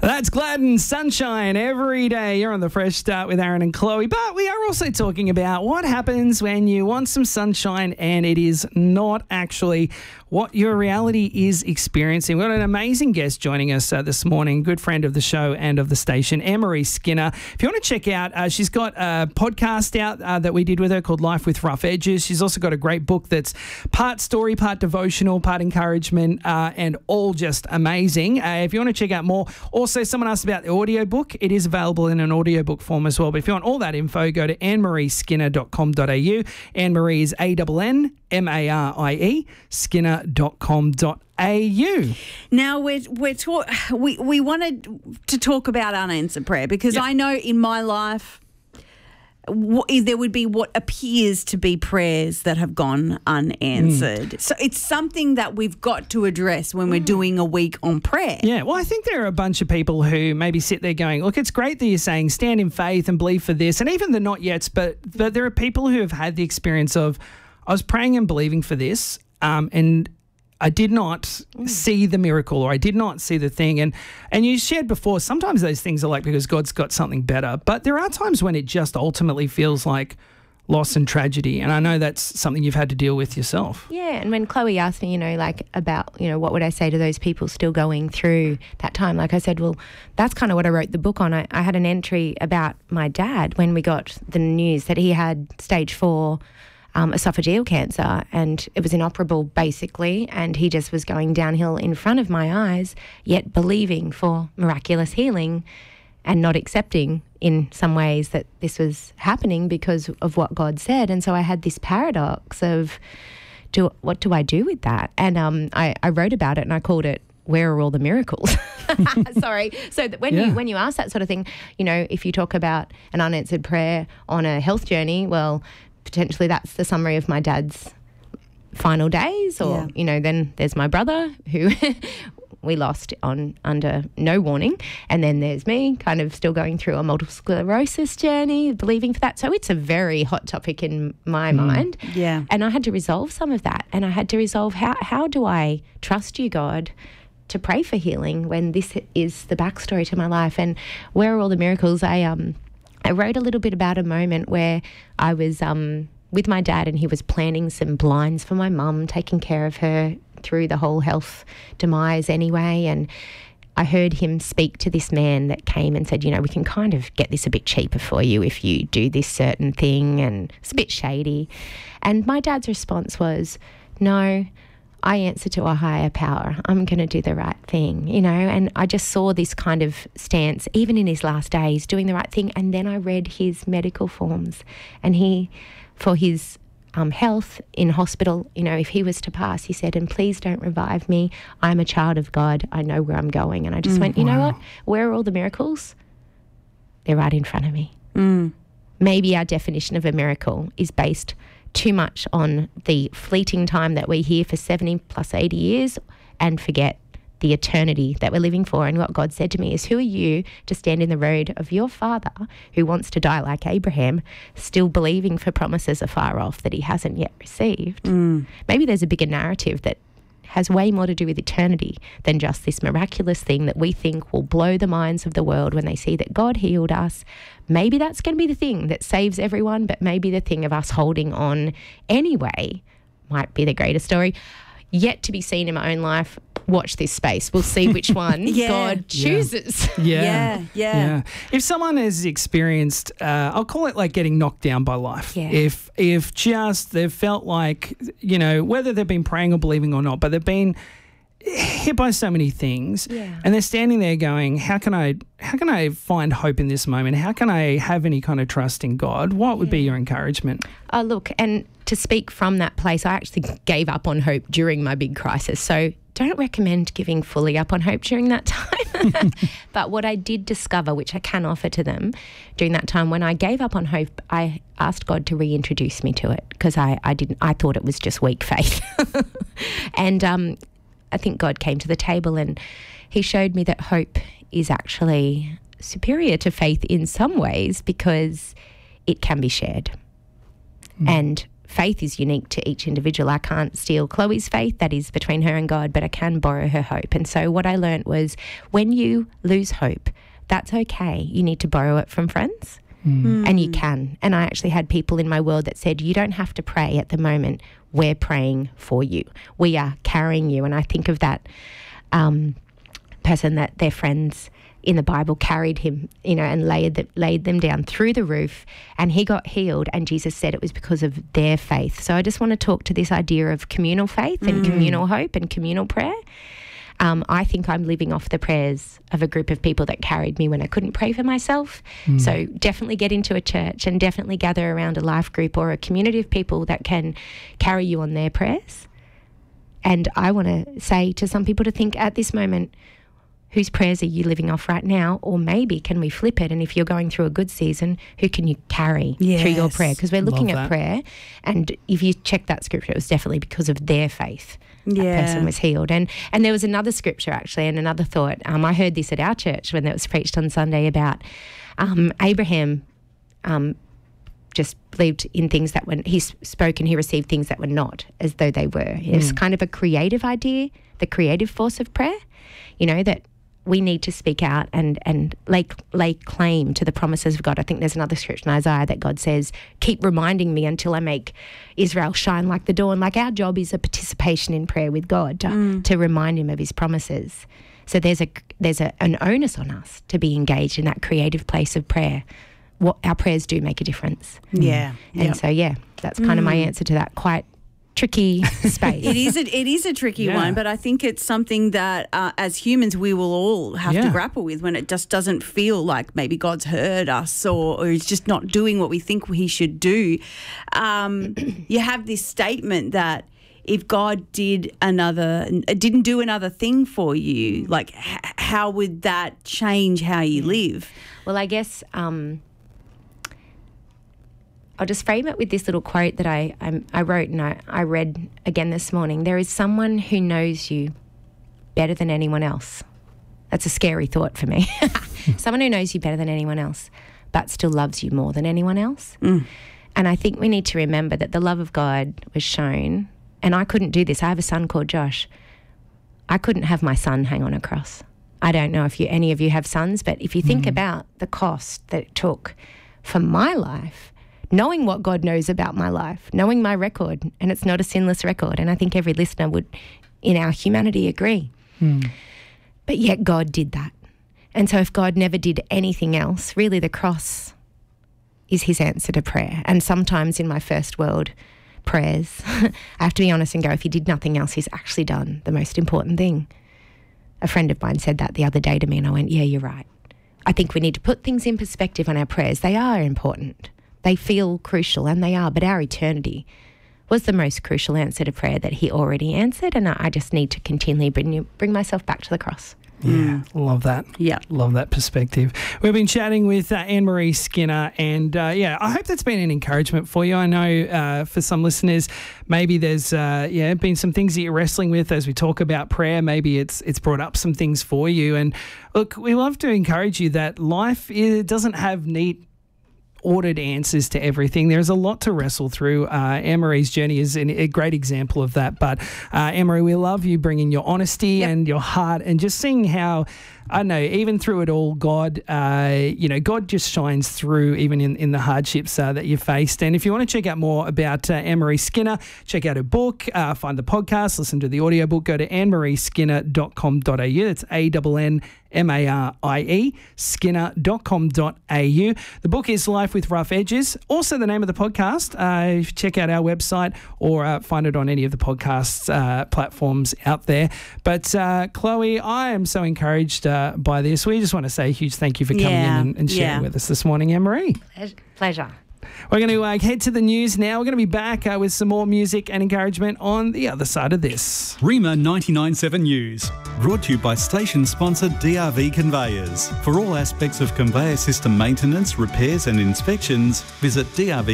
That's Glad and Sunshine every day. You're on the Fresh Start with Aaron and Chloe. But we are also talking about what happens when you want some sunshine and it is not actually what your reality is experiencing. We've got an amazing guest joining us this morning, good friend of the show and of the station, Anne-Marie Skinner. If you want to check out, she's got a podcast out that we did with her called Life with Rough Edges. She's also got a great book that's part story, part devotional, part encouragement, and all just amazing. If you want to check out more, also someone asked about the audiobook. It is available in an audiobook form as well. But if you want all that info, go to annemarieskinner.com.au. Anne-Marie is ANNMARIE, skinner.com.au. Now we wanted to talk about unanswered prayer because I know in my life there would be what appears to be prayers that have gone unanswered. So it's something that we've got to address when we're doing a week on prayer. Yeah, well, I think there are a bunch of people who maybe sit there going, look, it's great that you're saying stand in faith and believe for this, and even the not yets, but there are people who have had the experience of, I was praying and believing for this, and I did not see the miracle, or I did not see the thing. And you shared before, sometimes those things are like because God's got something better. But there are times when it just ultimately feels like loss and tragedy. And I know that's something you've had to deal with yourself. Yeah, and when Chloe asked me, about, what would I say to those people still going through that time? Like I said, well, that's kind of what I wrote the book on. I had an entry about my dad when we got the news that he had stage 4 esophageal cancer, and it was inoperable basically, and he just was going downhill in front of my eyes, yet believing for miraculous healing and not accepting in some ways that this was happening because of what God said. And so I had this paradox of what do I do with that? And I wrote about it and I called it, where are all the miracles? Sorry. So that when you ask that sort of thing, if you talk about an unanswered prayer on a health journey, well, potentially that's the summary of my dad's final days, or, then there's my brother who we lost under no warning. And then there's me kind of still going through a multiple sclerosis journey, believing for that. So it's a very hot topic in my mind. Yeah. And I had to resolve some of that. And I had to resolve how do I trust you, God, to pray for healing when this is the backstory to my life? And where are all the miracles? I wrote a little bit about a moment where I was with my dad and he was planning some blinds for my mum, taking care of her through the whole health demise anyway. And I heard him speak to this man that came and said, we can kind of get this a bit cheaper for you if you do this certain thing, and it's a bit shady. And my dad's response was, no, I answer to a higher power. I'm going to do the right thing, and I just saw this kind of stance, even in his last days, doing the right thing. And then I read his medical forms, and for his health in hospital, if he was to pass, he said, and please don't revive me. I'm a child of God. I know where I'm going. And I just went, you know what? Where are all the miracles? They're right in front of me. Maybe our definition of a miracle is based too much on the fleeting time that we're here for 70 plus 80 years and forget the eternity that we're living for. And what God said to me is, who are you to stand in the road of your father who wants to die like Abraham, still believing for promises afar off that he hasn't yet received? Maybe there's a bigger narrative that has way more to do with eternity than just this miraculous thing that we think will blow the minds of the world when they see that God healed us. Maybe that's going to be the thing that saves everyone, but maybe the thing of us holding on anyway might be the greater story. Yet to be seen in my own life. Watch this space. We'll see which one God chooses. Yeah. If someone has experienced, I'll call it like getting knocked down by life. Yeah. If just they've felt like, whether they've been praying or believing or not, but they've been hit by so many things, and they're standing there going, how can I find hope in this moment? How can I have any kind of trust in God? What would be your encouragement? Look, and to speak from that place, I actually gave up on hope during my big crisis. So don't recommend giving fully up on hope during that time. But what I did discover, which I can offer to them during that time, when I gave up on hope, I asked God to reintroduce me to it, because I thought it was just weak faith. And I think God came to the table and he showed me that hope is actually superior to faith in some ways, because it can be shared. And faith is unique to each individual. I can't steal Chloe's faith. That is between her and God, but I can borrow her hope. And so what I learned was when you lose hope, that's okay. You need to borrow it from friends. And you can. And I actually had people in my world that said, you don't have to pray at the moment. We're praying for you. We are carrying you. And I think of that person that their friends in the Bible carried him, and laid them down through the roof, and he got healed. And Jesus said it was because of their faith. So I just want to talk to this idea of communal faith and communal hope and communal prayer. I think I'm living off the prayers of a group of people that carried me when I couldn't pray for myself. So definitely get into a church and definitely gather around a life group or a community of people that can carry you on their prayers. And I want to say to some people to think at this moment, whose prayers are you living off right now? Or maybe can we flip it? And if you're going through a good season, who can you carry through your prayer? Because we're looking at prayer. And if you check that scripture, it was definitely because of their faith. That person was healed. And there was another scripture actually and another thought. I heard this at our church when it was preached on Sunday about Abraham just believed in things that when he spoke and he received things that were not as though they were. It's kind of a creative idea, the creative force of prayer, that we need to speak out and lay claim to the promises of God. I think there's another scripture in Isaiah that God says, keep reminding me until I make Israel shine like the dawn. Like our job is a participation in prayer with God to remind him of his promises. So there's an onus on us to be engaged in that creative place of prayer. What our prayers do make a difference. Yeah. And so, that's kind of my answer to that quite tricky space. It is a tricky one, but I think it's something that as humans we will all have to grapple with when it just doesn't feel like maybe God's heard us or is just not doing what we think he should do. You have this statement that if God didn't do another thing for you, like how would that change how you live? Well, I guess I'll just frame it with this little quote that I wrote and I read again this morning. There is someone who knows you better than anyone else. That's a scary thought for me. Someone who knows you better than anyone else, but still loves you more than anyone else. And I think we need to remember that the love of God was shown, and I couldn't do this. I have a son called Josh. I couldn't have my son hang on a cross. I don't know if any of you have sons, but if you think about the cost that it took for my life, knowing what God knows about my life, knowing my record, and it's not a sinless record, and I think every listener would, in our humanity, agree. But yet God did that. And so if God never did anything else, really the cross is his answer to prayer. And sometimes in my first world prayers, I have to be honest and go, if he did nothing else, he's actually done the most important thing. A friend of mine said that the other day to me and I went, yeah, you're right. I think we need to put things in perspective on our prayers. They are important. They feel crucial, and they are, but our eternity was the most crucial answer to prayer that he already answered, and I just need to continually bring myself back to the cross. Yeah, love that. Yeah. Love that perspective. We've been chatting with Anne-Marie Skinner, and I hope that's been an encouragement for you. I know for some listeners, maybe there's been some things that you're wrestling with as we talk about prayer. Maybe it's brought up some things for you. And look, we love to encourage you that life doesn't have neat ordered answers to everything. There's a lot to wrestle through. Anne-Marie's journey is a great example of that. But Anne-Marie, we love you bringing your honesty and your heart and just seeing how, I don't know, even through it all, God, God just shines through even in the hardships that you faced. And if you want to check out more about Anne-Marie Skinner, check out her book, find the podcast, listen to the audiobook, go to annemarieskinner.com.au. That's ANNMARIE, skinner.com.au. The book is Life with Rough Edges. Also the name of the podcast. Check out our website or find it on any of the podcast platforms out there. But Chloe, I am so encouraged by this. We just want to say a huge thank you for coming in and sharing with us this morning, Anne-Marie. Pleasure. We're going to head to the news now. We're going to be back with some more music and encouragement on the other side of this. Rima 99.7 News, brought to you by station sponsor DRV Conveyors. For all aspects of conveyor system maintenance, repairs and inspections, visit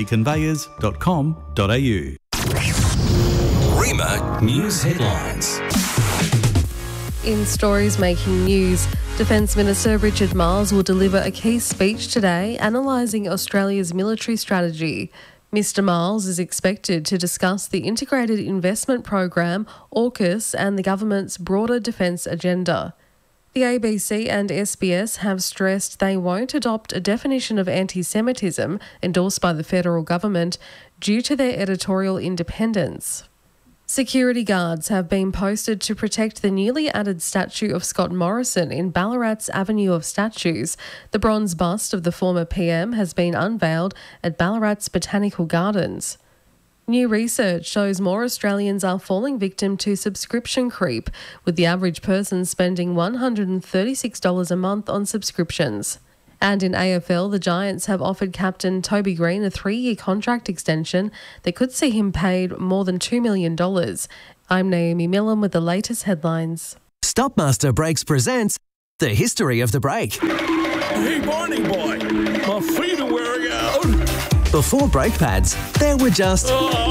drvconveyors.com.au. Rima News Headlines. In stories making news, Defence Minister Richard Marles will deliver a key speech today analysing Australia's military strategy. Mr Miles is expected to discuss the Integrated Investment Program, AUKUS, and the government's broader defence agenda. The ABC and SBS have stressed they won't adopt a definition of anti-Semitism endorsed by the federal government due to their editorial independence. Security guards have been posted to protect the newly added statue of Scott Morrison in Ballarat's Avenue of Statues. The bronze bust of the former PM has been unveiled at Ballarat's Botanical Gardens. New research shows more Australians are falling victim to subscription creep, with the average person spending $136 a month on subscriptions. And in AFL, the Giants have offered captain Toby Green a 3-year contract extension that could see him paid more than $2 million. I'm Naomi Millen with the latest headlines. Stopmaster Brakes presents The History of the Brake. Hey, Barney boy, my feet are wearing out. Before brake pads, there were just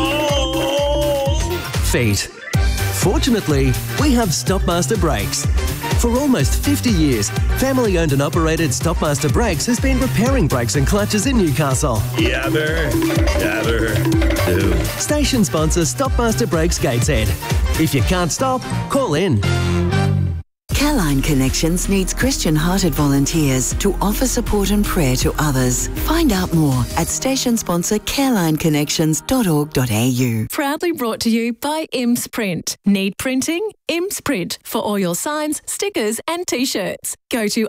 feet. Fortunately, we have Stopmaster Brakes. For almost 50 years, family-owned and operated Stopmaster Brakes has been repairing brakes and clutches in Newcastle. Yabber, do. Station sponsor Stopmaster Brakes Gateshead. If you can't stop, call in. Careline Connections needs Christian-hearted volunteers to offer support and prayer to others. Find out more at station sponsor carelineconnections.org.au. Proudly brought to you by IMS Print. Need printing? IMS Print for all your signs, stickers and T-shirts. Go to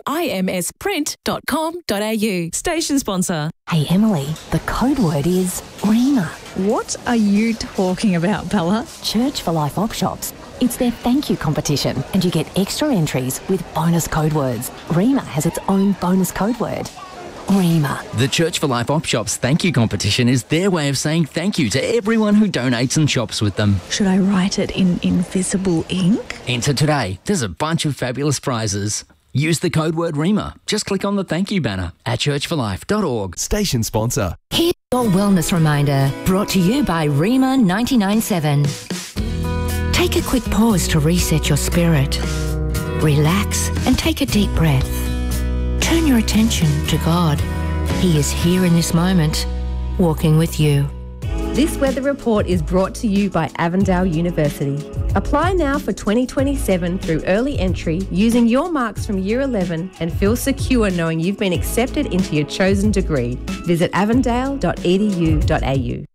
imsprint.com.au. Station sponsor. Hey Emily, the code word is REMA. What are you talking about, Bella? Church for Life op shops. It's their thank you competition and you get extra entries with bonus code words. REMA has its own bonus code word. REMA. The Church for Life op shops thank you competition is their way of saying thank you to everyone who donates and shops with them. Should I write it in invisible ink? Enter today. There's a bunch of fabulous prizes. Use the code word REMA. Just click on the thank you banner at churchforlife.org. Station sponsor. Here's your wellness reminder, brought to you by REMA 99.7. Take a quick pause to reset your spirit. Relax and take a deep breath. Turn your attention to God. He is here in this moment, walking with you. This weather report is brought to you by Avondale University. Apply now for 2027 through early entry using your marks from Year 11 and feel secure knowing you've been accepted into your chosen degree. Visit avondale.edu.au.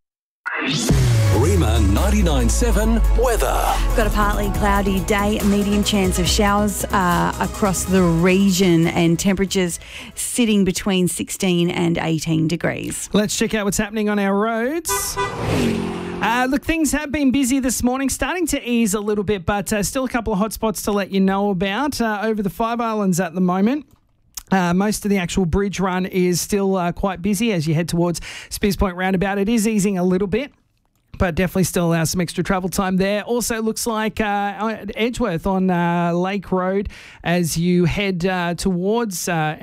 REMA 99.7 weather. Got a partly cloudy day, a medium chance of showers across the region and temperatures sitting between 16 and 18 degrees. Let's check out what's happening on our roads. Look, things have been busy this morning, starting to ease a little bit, but still a couple of hot spots to let you know about over the Five Islands at the moment. Most of the actual bridge run is still quite busy as you head towards Spears Point Roundabout. It is easing a little bit, but definitely still allows some extra travel time there. Also looks like Edgeworth on Lake Road as you head towards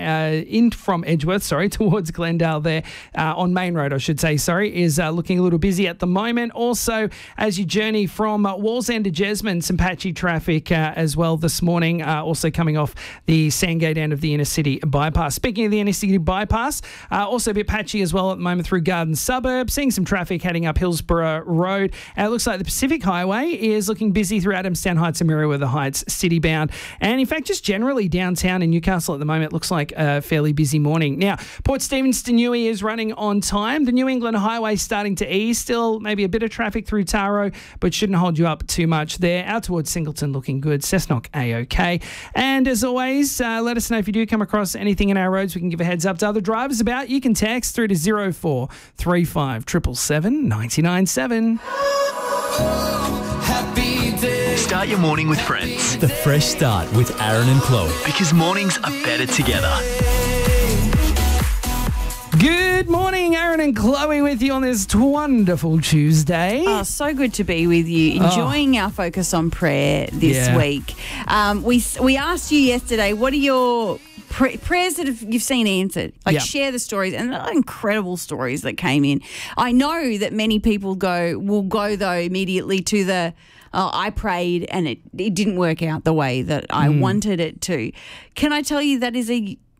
towards Glendale there on Main Road, I should say, is looking a little busy at the moment. Also, as you journey from Wallsend to Jesmond, some patchy traffic as well this morning, also coming off the Sandgate end of the inner city bypass. Speaking of the inner city bypass, also a bit patchy as well at the moment through Garden Suburb, seeing some traffic heading up Hillsborough Road. And it looks like the Pacific Highway is looking busy through Adamstown Heights and Meriwether Heights city bound. And in fact, just generally downtown in Newcastle at the moment, it looks like a fairly busy morning. Now, Port Stephens to Newey is running on time. The New England Highway starting to ease. Still maybe a bit of traffic through Taro, but shouldn't hold you up too much there. Out towards Singleton looking good. Cessnock A-OK. And as always, let us know if you do come across anything in our roads. We can give a heads up to other drivers about. You can text through to 0435 777 997. Start your morning with friends. The Fresh Start with Aaron and Chloe. Because mornings are better together. Good morning, Aaron and Chloe with you on this wonderful Tuesday. Oh, so good to be with you. Enjoying our focus on prayer this week. We asked you yesterday, what are your prayers that you've seen answered? Share the stories, and they're incredible stories that came in. I know that many people will go though immediately to the I prayed and it didn't work out the way that I wanted it to. Can I tell you that is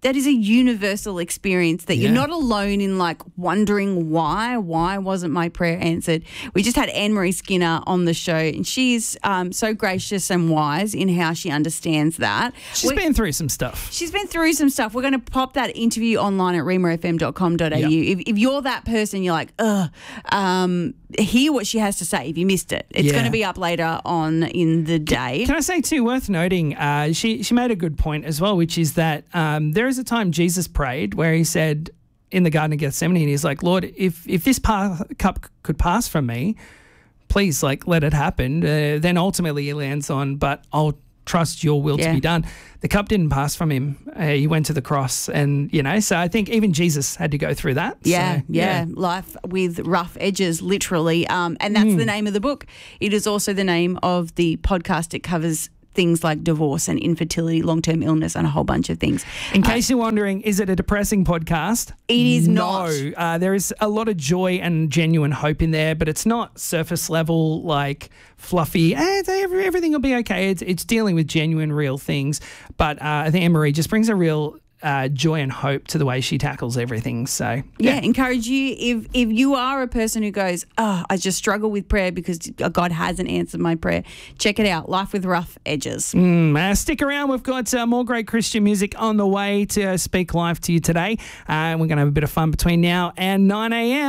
a universal experience that you're not alone in, like, wondering why wasn't my prayer answered. We just had Anne-Marie Skinner on the show, and she's so gracious and wise in how she understands that. She's been through some stuff. She's been through some stuff. We're going to pop that interview online at remafm.com.au. If you're that person, you're like, hear what she has to say if you missed it. It's going to be up later on in the day. Can I say too, worth noting, she made a good point as well, which is that there is a time Jesus prayed where he said in the Garden of Gethsemane, and he's like, Lord, if this cup could pass from me, please, like, let it happen. Then ultimately he lands on, but I'll trust your will to be done. The cup didn't pass from him. He went to the cross, and, so I think even Jesus had to go through that. Yeah. Life with rough edges, literally. And that's the name of the book. It is also the name of the podcast. It covers things like divorce and infertility, long-term illness, and a whole bunch of things. In case you're wondering, is it a depressing podcast? It is not. No. There is a lot of joy and genuine hope in there, but it's not surface level, like fluffy, everything will be okay. It's dealing with genuine, real things. But I think Anne-Marie just brings a real joy and hope to the way she tackles everything. So encourage you, if you are a person who goes, I just struggle with prayer because God hasn't answered my prayer, check it out, Life with Rough Edges. Stick around, we've got more great Christian music on the way to speak life to you today, and we're going to have a bit of fun between now and 9 a.m.